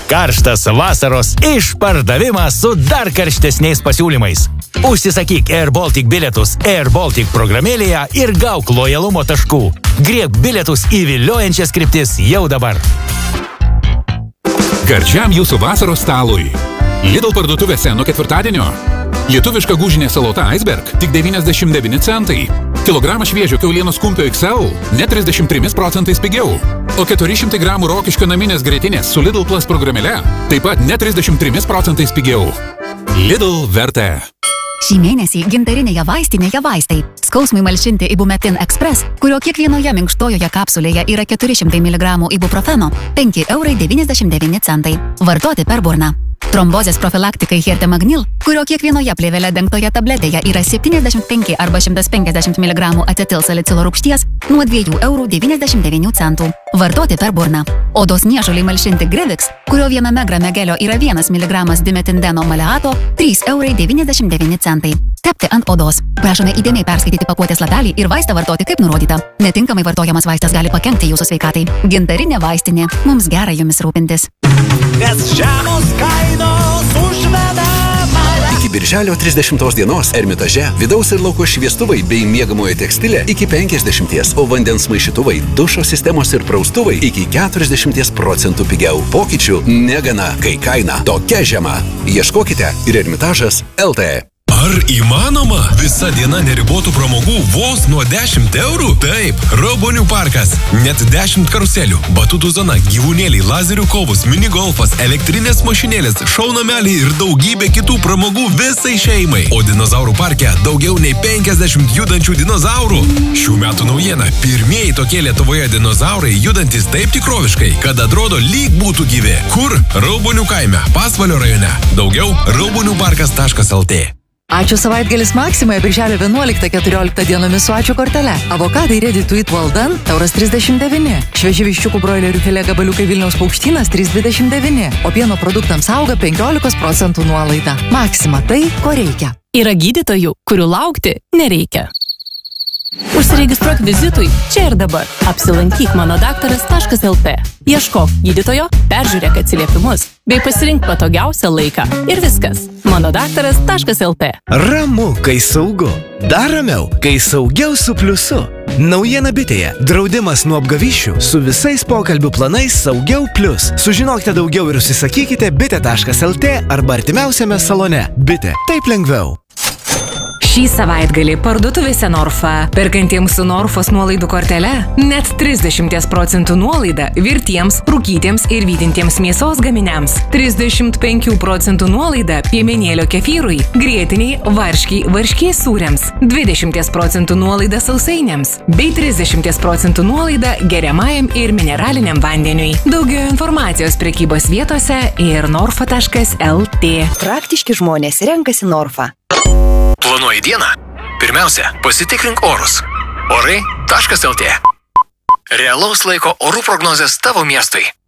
Karštas vasaros išpardavimas su dar karštesniais pasiūlymais. Užsisakyk Air Baltic bilietus Air Baltic programėlėje ir gauk lojalumo taškų. Griebk bilietus į viliojančias kryptis jau dabar. Gardžiam jūsų vasaros stalui. Lidl parduotuvėse nuo ketvirtadienio. Lietuviška gūžinė salota Iceberg tik 99 centai. Kilogramą šviežio kiaulienos kumpio XL net 33% pigiau. O 400 gramų rokiškio naminės grietinės su Lidl Plus programėle taip pat net 33% pigiau. Lidl vertė. Šį mėnesį gintarinėje vaistinėje vaistai. Skausmui malšinti Ibumetin Express, kurio kiekvienoje minkštojoje kapsulėje yra 400 mg ibuprofeno, 5,99 €. Vartoti per burną. Trombozės profilaktikai Hertemagnil, kurio kiekvienoje plėvele dengtoje tabletėje yra 75 arba 150 mg acetilsalicilo rūgšties, nuo 2,99 €. Vartoti per burną. Odos niežuliai malšinti Grevix, kurio viename grame gelio yra 1 mg dimetindeno maleato, 3,99 €. Tepti ant odos. Prašome įdėmiai perskaityti pakuotės lapelį ir vaistą vartoti kaip nurodyta. Netinkamai vartojamas vaistas gali pakenkti jūsų sveikatai. Gintarinė vaistinė. Mums gera jumis rūpintis. Nes žemos kainos užveda mane. Iki birželio 30 dienos Ermitaže vidaus ir lauko šviestuvai bei miegamojo tekstilė iki 50, o vandens maišytuvai, dušo sistemos ir praustuvai iki 40% pigiau. Pokyčių negana, kai kaina tokia žema. Ieškokite ir Ermitažas LT. Ar įmanoma? Visa diena neribotų pramogų vos nuo 10 €? Taip, Raubonių parkas. Net 10 karuselių, batutų zona, gyvūnėliai, lazerių kovos, minigolfas, elektrinės mašinėlės, šaunameliai ir daugybė kitų pramogų visai šeimai. O dinozaurų parke daugiau nei 50 judančių dinozaurų. Šių metų naujiena. Pirmieji tokie Lietuvoje dinozaurai judantis taip tikroviškai, kad atrodo lyg būtų gyvi. Kur? Raubonių kaime, Pasvalio rajone. Daugiau rauboniuparkas.lt. Ačiū savaitgalis Maksimoje birželio 11-14 dienomis su ačiū kortele. Avokadai ready to eat well done €39. Švieži viščiukų broilerių filė gabaliukai Vilniaus Paukštynas 3,29. O pieno produktams auga 15% nuolaida. Maksima tai, ko reikia. Yra gydytojų, kurių laukti nereikia. Užsiregistruok vizitui čia ir dabar. Apsilankyk manodaktaras.lt. Ieškok gydytojo, peržiūrėk atsiliepimus bei pasirink patogiausią laiką. Ir viskas. manodaktaras.lt. Ramu, kai saugu. Dar ramiau, kai saugiau su pliusu. Naujiena bitėje. Draudimas nuo apgavyščių su visais pokalbių planais Saugiau Plius. Sužinokite daugiau ir užsisakykite bitė.lt arba artimiausiame salone. Bitė. Taip lengviau. Šį savaitgalį parduotuvėse Norfa. Perkantiems su Norfos nuolaidų kortele net 30% nuolaida virtiems, rūkytiems ir vydintiems mėsos gaminiams. 35% nuolaida piemenėlio kefyrui, grietiniai, varškiai sūriams. 20% nuolaida sausainiams. Bei 30% nuolaida geriamajam ir mineraliniam vandeniui. Daugiau informacijos prekybos vietose ir norfa.lt. Praktiški žmonės renkasi Norfa. Planuoji dieną? Pirmiausia, pasitikrink orus. Orai.lt. Realaus laiko orų prognozės tavo miestui.